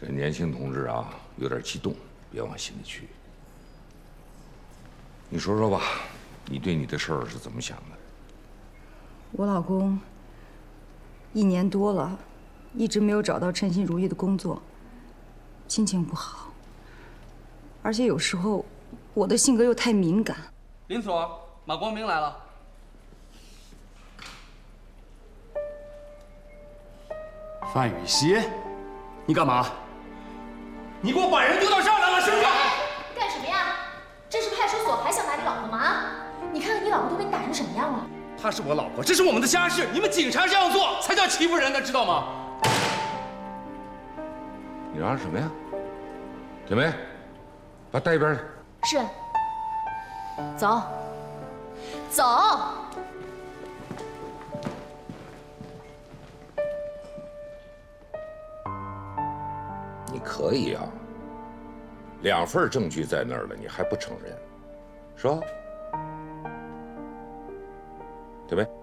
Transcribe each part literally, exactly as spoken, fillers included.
这年轻同志啊，有点激动，别往心里去。你说说吧，你对你的事儿是怎么想的？ 我老公一年多了，一直没有找到称心如意的工作，心情不好。而且有时候我的性格又太敏感。 林所，马光明来了。 范雨熙，你干嘛？你给我把人丢到这儿来了是不是？ 干什么呀？这是派出所，还想打你老婆吗？你看看你老婆都被你打成什么样了。 她是我老婆，这是我们的家事，你们警察这样做才叫欺负人的，知道吗？ 你嚷嚷什么呀？小梅，把他带一边去。 是。走。走。 你可以啊，两份证据在那儿了，你还不承认，是吧？小梅。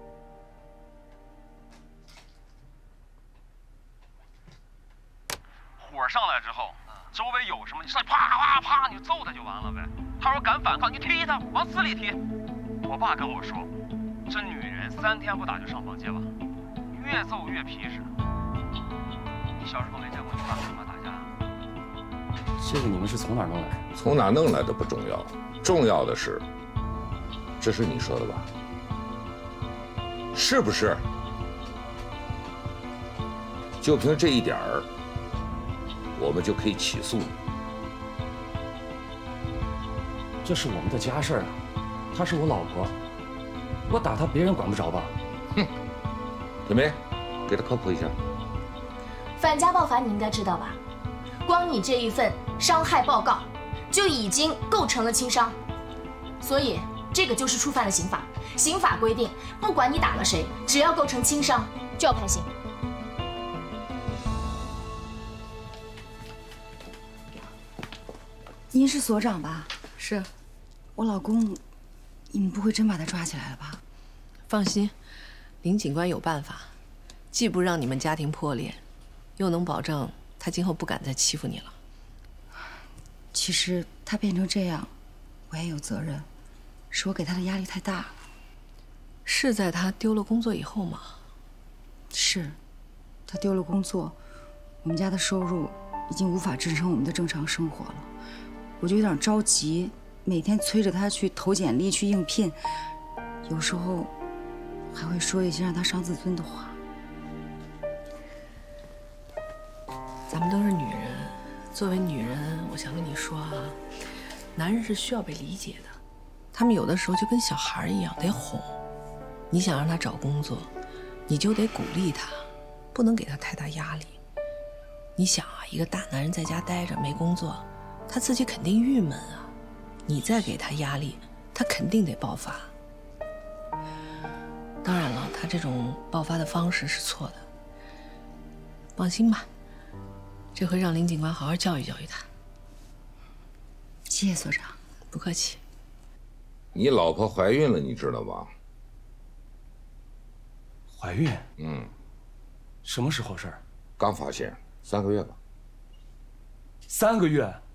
火上来之后，周围有什么，你上去啪啪啪，你就揍他就完了呗。他说敢反抗，你踢他，往死里踢。我爸跟我说，这女人三天不打就上房揭瓦，越揍越皮实。你小时候没见过你爸跟你妈打架啊？ 这个你们是从哪儿弄来？ 从哪弄来的不重要，重要的是，这是你说的吧？是不是？就凭这一点儿，我们就可以起诉你。 这是我们的家事儿啊，她是我老婆，我打她别人管不着吧？ 哼，小梅，给她科普一下。 反家暴法你应该知道吧？光你这一份伤害报告，就已经构成了轻伤，所以这个就是触犯了刑法。刑法规定，不管你打了谁，只要构成轻伤，就要判刑。 您是所长吧？ 是。 我老公，你们不会真把他抓起来了吧？ 放心，林警官有办法，既不让你们家庭破裂，又能保证他今后不敢再欺负你了。 其实他变成这样，我也有责任，是我给他的压力太大了。 是在他丢了工作以后吗？ 是，他丢了工作，我们家的收入已经无法支撑我们的正常生活了，我就有点着急，每天催着他去投简历、去应聘，有时候还会说一些让他伤自尊的话。 咱们都是女人，作为女人，我想跟你说啊，男人是需要被理解的，他们有的时候就跟小孩一样，得哄。你想让他找工作，你就得鼓励他，不能给他太大压力。你想啊，一个大男人在家待着没工作，他自己肯定郁闷啊。你再给他压力，他肯定得爆发。当然了，他这种爆发的方式是错的。放心吧，这回让林警官好好教育教育他。 谢谢所长。 不客气。 你老婆怀孕了，你知道吗？ 怀孕？ 嗯。 什么时候事儿？ 刚发现，三个月吧。 三个月？